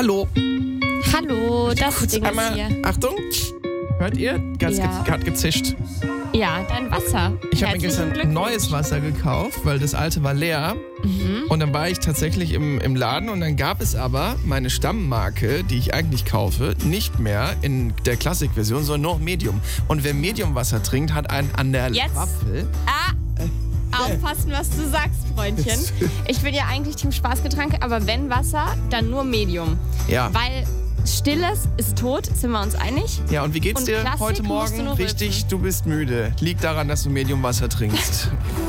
Hallo. Hallo, das Kurz Ding einmal, ist hier. Achtung. Hört ihr? Ganz Ja. hat gezischt. Ja, dein Wasser. Ich habe mir Herzlichen gestern Glückwunsch. neues Wasser gekauft, weil das alte war leer. Und dann war ich tatsächlich im Laden und dann gab es aber meine Stammmarke, die ich eigentlich kaufe, nicht mehr in der Classic-Version, sondern nur Medium. Und wer Medium-Wasser trinkt, hat einen an der Jetzt? Waffel. Aufpassen, was du sagst, Freundchen. Ich bin ja eigentlich Team Spaßgetränke, aber wenn Wasser, dann nur Medium. Ja. Weil Stilles ist tot, sind wir uns einig? Ja, und wie geht's Und dir Klassik heute musst du Morgen? nur Richtig, rülpsen. du bist müde. Liegt daran, dass du Medium-Wasser trinkst.